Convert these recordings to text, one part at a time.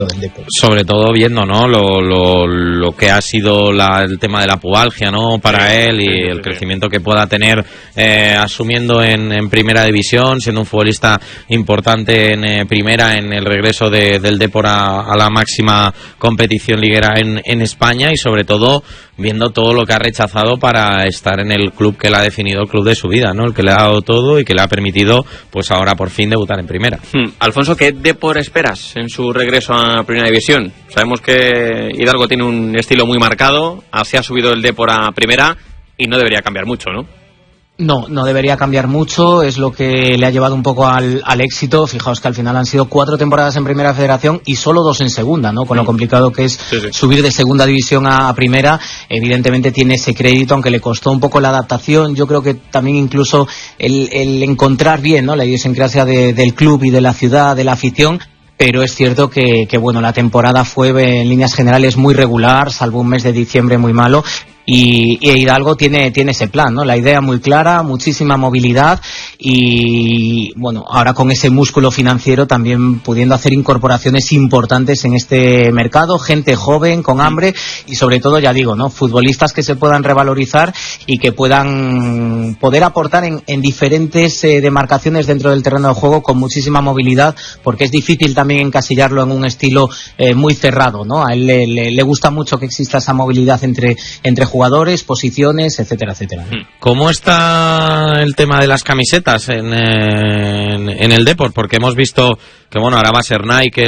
Sobre todo viendo, ¿no?, lo que ha sido el tema de la pubalgia, ¿no?, para él, y el crecimiento que pueda tener asumiendo en primera división, siendo un futbolista importante en primera, en el regreso del Depor a la máxima competición liguera en España, y sobre todo viendo todo lo que ha rechazado para estar en el club que le ha definido el club de su vida, ¿no?, el que le ha dado todo y que le ha permitido, pues ahora por fin, debutar en primera. Alfonso, ¿qué Depor esperas en su regreso a primera división? Sabemos que Hidalgo tiene un estilo muy marcado, así ha subido el Depor a primera y no debería cambiar mucho, ¿no? No debería cambiar mucho, es lo que le ha llevado un poco al éxito. Fijaos que al final han sido 4 temporadas en Primera Federación y solo 2 en Segunda, ¿no? Con lo complicado que es subir de Segunda División a Primera. Evidentemente tiene ese crédito, aunque le costó un poco la adaptación. Yo creo que también incluso el encontrar bien, ¿no?, la idiosincrasia del club y de la ciudad, de la afición. Pero es cierto que bueno, la temporada fue en líneas generales muy regular, salvo un mes de diciembre muy malo. Y Hidalgo tiene ese plan, ¿no? La idea muy clara, muchísima movilidad y, bueno, ahora con ese músculo financiero también pudiendo hacer incorporaciones importantes en este mercado, gente joven, con hambre y sobre todo, ya digo, ¿no?, futbolistas que se puedan revalorizar y que puedan poder aportar en diferentes demarcaciones dentro del terreno de juego con muchísima movilidad, porque es difícil también encasillarlo en un estilo muy cerrado, ¿no? A él le gusta mucho que exista esa movilidad entre jugadores, posiciones, etcétera, etcétera. ¿Cómo está el tema de las camisetas en el Depor? Porque hemos visto que, bueno, ahora va a ser Nike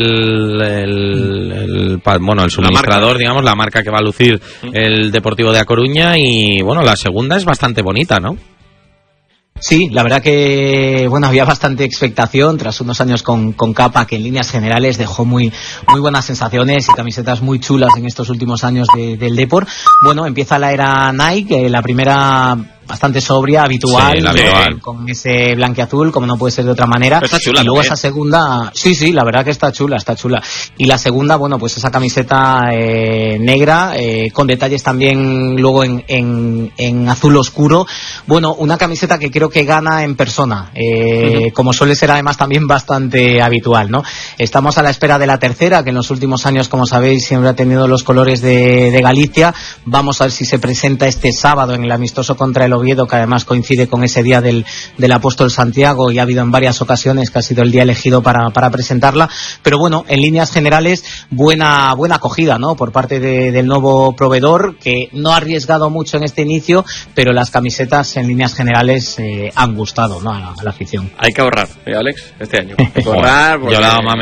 el suministrador, digamos, la marca que va a lucir el Deportivo de A Coruña, y, bueno, la segunda es bastante bonita, ¿no? Sí, la verdad que, bueno, había bastante expectación tras unos años con Capa, que en líneas generales dejó muy buenas sensaciones y camisetas muy chulas en estos últimos años del Depor. Bueno, empieza la era Nike, la primera bastante sobria, habitual, sí, con ese blanquiazul, como no puede ser de otra manera. Pero está chula, y luego también. Esa segunda, sí, la verdad que está chula. Y la segunda, bueno, pues esa camiseta negra, con detalles también luego en azul oscuro. Bueno, una camiseta que creo que gana en persona, como suele ser además también bastante habitual, ¿no? Estamos a la espera de la tercera, que en los últimos años, como sabéis, siempre ha tenido los colores de Galicia. Vamos a ver si se presenta este sábado en el amistoso contra el Oviedo, que además coincide con ese día del Apóstol Santiago, y ha habido en varias ocasiones que ha sido el día elegido para presentarla. Pero bueno, en líneas generales, buena acogida, ¿no?, por parte del nuevo proveedor, que no ha arriesgado mucho en este inicio, pero las camisetas en líneas generales han gustado, ¿no?, a la afición. Hay que ahorrar, Alex, este año. Hay que ahorrar, porque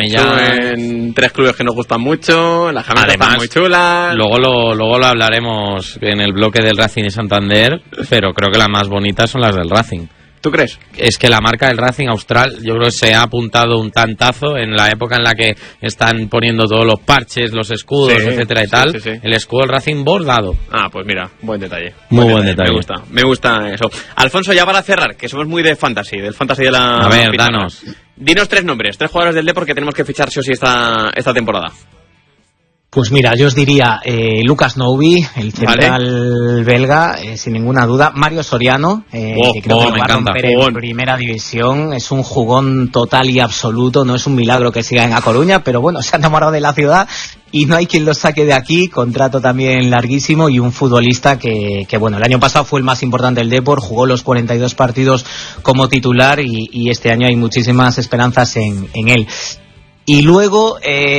en 3 clubes que nos gustan mucho, las camisetas están muy chulas. Luego lo hablaremos en el bloque del Racing de Santander, pero creo que las más bonitas son las del Racing. ¿Tú crees? Es que la marca del Racing Austral, yo creo que se ha apuntado un tantazo en la época en la que están poniendo todos los parches, los escudos, etcétera y tal. Sí. El escudo del Racing bordado. Ah, pues mira, buen detalle. Muy buen detalle. Me gusta eso. Alfonso, ya para cerrar, que somos muy del fantasy de la... A ver, danos. Dinos 3 nombres, 3 jugadores del Depor que tenemos que fichar sí o sí esta temporada. Pues mira, yo os diría Lucas Noubi, el central belga, sin ninguna duda. Mario Soriano, que creo que lo va a romper en primera división. Es un jugón total y absoluto. No es un milagro que siga en A Coruña, pero bueno, se ha enamorado de la ciudad y no hay quien lo saque de aquí. Contrato también larguísimo, y un futbolista que bueno, el año pasado fue el más importante del Depor, jugó los 42 partidos como titular y este año hay muchísimas esperanzas en él. Y luego...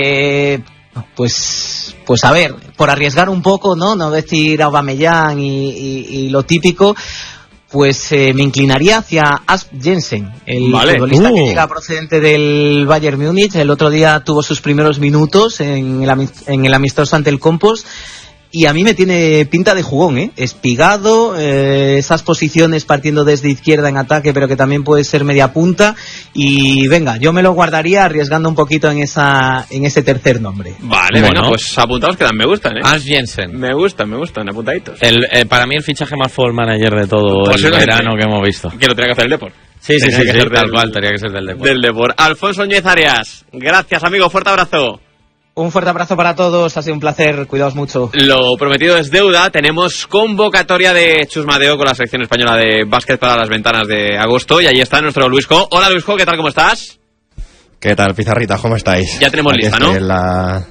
Pues a ver, por arriesgar un poco, no decir Aubameyang y lo típico, pues me inclinaría hacia Asp Jensen, el futbolista que llega procedente del Bayern Múnich. El otro día tuvo sus primeros minutos en el amistoso ante el Compos. Y a mí me tiene pinta de jugón, espigado, esas posiciones partiendo desde izquierda en ataque, pero que también puede ser media punta. Y venga, yo me lo guardaría arriesgando un poquito en ese tercer nombre. Vale, bueno, pues apuntados quedan, me gustan, Asp Jensen. Me gustan, apuntaditos. Para mí el fichaje más full manager de todo el verano que hemos visto. Que lo tenía que hacer el Depor. Sí, tal cual, tenía que ser del Depor. Del Depor. Alfonso Núñez Arias, gracias, amigo, fuerte abrazo. Un fuerte abrazo para todos, ha sido un placer, cuidaos mucho. Lo prometido es deuda, tenemos convocatoria de Chus Madeo con la selección española de básquet para las ventanas de agosto, y ahí está nuestro Luisjo. Hola Luisjo, ¿qué tal, cómo estás? ¿Qué tal, Pizarrita? ¿Cómo estáis? Ya tenemos lista, ¿no?